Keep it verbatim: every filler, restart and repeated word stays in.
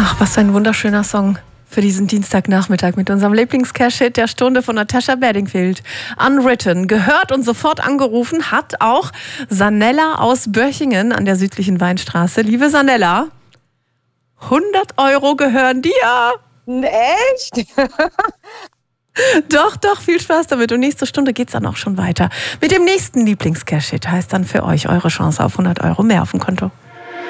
Ach, was für ein wunderschöner Song für diesen Dienstagnachmittag mit unserem Lieblings-Cash-Hit der Stunde von Natascha Bedingfield. Unwritten. Gehört und sofort angerufen hat auch Sanella aus Börchingen an der südlichen Weinstraße. Liebe Sanella, hundert Euro gehören dir. Echt? Doch, doch, viel Spaß damit. Und nächste Stunde geht's dann auch schon weiter. Mit dem nächsten Lieblings-Cash-Hit heißt dann für euch eure Chance auf hundert Euro mehr auf dem Konto.